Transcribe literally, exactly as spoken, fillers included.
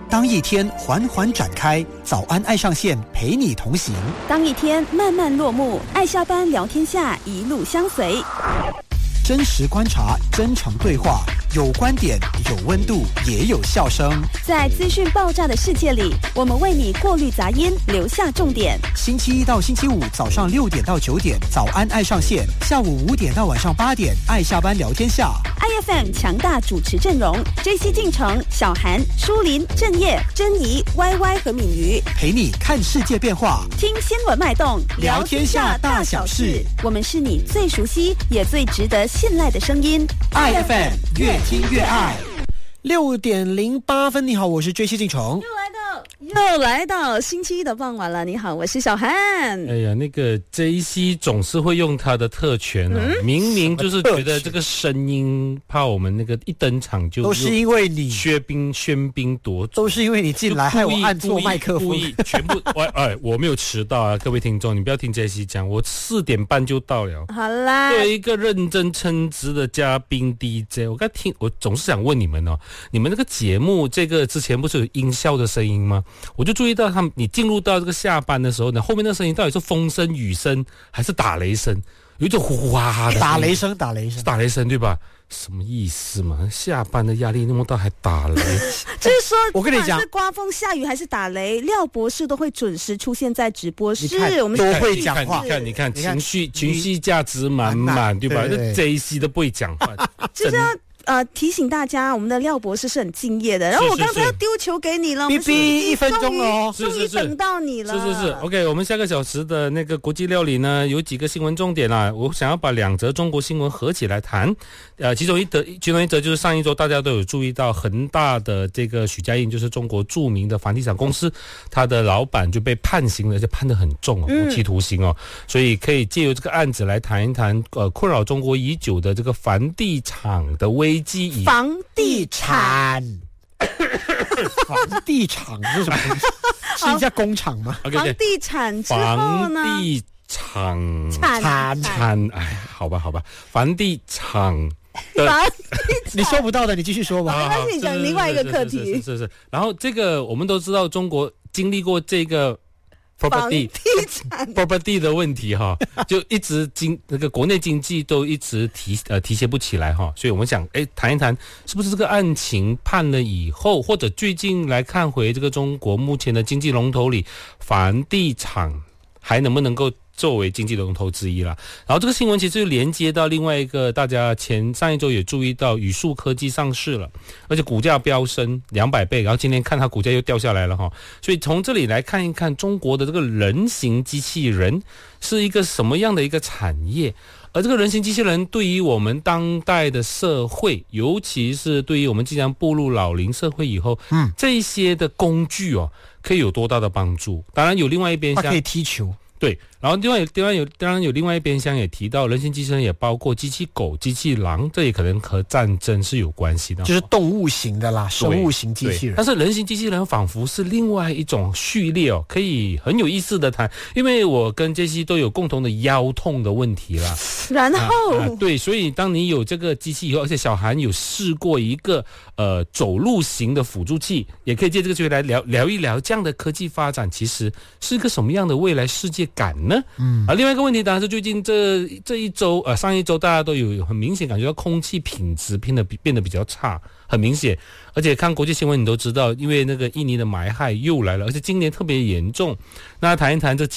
当一天缓缓展开，早安爱上线陪你同行； 当一天慢慢落幕，爱下班聊天下一路相随。 真实观察，真诚对话，有观点，有温度，也有笑声。 在资讯爆炸的世界里，我们为你过滤杂音，留下重点。 星期一到星期五早上六点到九点，早安爱上线；下午五点到晚上八点，爱下班聊天下。 I F M 强大主持阵容 ：J C 进城、小韩、舒林、郑业、珍怡、Y Y 和敏瑜， 陪你看世界变化， 听新闻脉动， 聊天下大小事。 我们是你最熟悉也最值得信赖的声音。 I F M 越听越爱。六点零八分，你好，我是J C进城。 又来到星期一的傍晚了，你好，我是小韩。 哎呀，那个 J C 总是会用他的特权哦，嗯、明明就是觉得这个声音怕我们那个一登场就都是因为你喧宾喧宾夺主， 都是因为你进来害我按错麦克风， 故意全部我哎我没有迟到啊，各位听众，你不要听 J C 讲，我四点半就到了。 好啦， 作为一个认真称职的嘉宾 D J， 我刚听我总是想问你们哦，你们那个节目这个之前不是有音效的声音吗？我就注意到他们，你进入到这个下班的时候呢，后面那个声音到底是风声、雨声还是打雷声？有一种呼呼哈哈的打雷声，打雷声， 打雷声，对吧？什么意思嘛？下班的压力那么大，还打雷？ 就是说， 我跟你讲， 是刮风下雨还是打雷，廖博士都会准时出现在直播室。我们都会讲话， 你看，你看，你看，情绪情绪价值满满，对吧？这 J C 都不会讲话， 就是要。呃，提醒大家，我们的廖博士是很敬业的。然后我刚才要丢球给你了， 哔哔一分钟哦， 终于等到你了。 是是是 ，OK， 我们下个小时的那个国际料理呢，有几个新闻重点啊，我想要把两则中国新闻合起来谈。呃，其中一则，其中一则就是上一周大家都有注意到，恒大的这个许家印，就是中国著名的房地产公司，他的老板就被判刑了，而且判得很重哦，无期徒刑哦。嗯、所以可以借由这个案子来谈一谈，呃，困扰中国已久的这个房地产的危。 房地产房地产是什么东西？是一家工厂吗？ 房地产之后呢？ 房地产产产哎，好吧好吧，房地产房你说不到的，你继续说吧。 没关系，你讲另外一个课题。 是是是。然后这个我们都知道，中国经历过这个。property property 的问题哈，就一直经那个国内经济都一直提呃提携不起来哈，所以我们想哎谈一谈，是不是这个案情判了以后，或者最近来看回这个中国目前的经济龙头里，房地产还能不能够作为经济龙头之一啦。然后这个新闻其实就连接到另外一个，大家前上一周也注意到，宇树科技上市了，而且股价飙升两百倍，然后今天看它股价又掉下来了哈。所以从这里来看一看，中国的这个人形机器人是一个什么样的一个产业，而这个人形机器人对于我们当代的社会，尤其是对于我们即将步入老龄社会以后，嗯，这一些的工具哦，可以有多大的帮助？当然有另外一边，它可以踢球。 对，然后另外当然有当然有另外一边厢也提到，人形机器人也包括机器狗、机器狼，这也可能和战争是有关系的， 就是动物型的啦，生物型机器人。 但是人形机器人仿佛是另外一种序列哦，可以很有意思的谈，因为我跟杰西都有共同的腰痛的问题啦。 然后、 啊啊、对，所以当你有这个机器以后，而且小韩有试过一个呃走路型的辅助器，也可以借这个机会来聊聊一聊这样的科技发展其实是一个什么样的未来世界感呢？嗯，啊，另外一个问题当然是最近这这一周，呃，上一周大家都有很明显感觉到空气品质变得变得比较差，很明显。而且看国际新闻你都知道，因为那个印尼的霾害又来了，而且今年特别严重。那谈一谈这几